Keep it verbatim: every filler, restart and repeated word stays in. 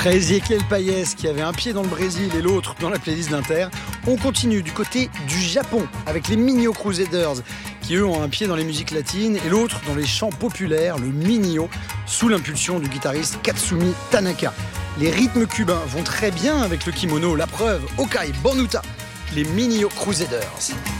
Après Ezequiel Payés qui avait un pied dans le Brésil et l'autre dans la playlist d'Inter, on continue du côté du Japon avec les Minyo Crusaders qui eux ont un pied dans les musiques latines et l'autre dans les chants populaires, le minyo, sous l'impulsion du guitariste Katsumi Tanaka. Les rythmes cubains vont très bien avec le kimono, la preuve, Okai Bonuta, les Minyo Crusaders.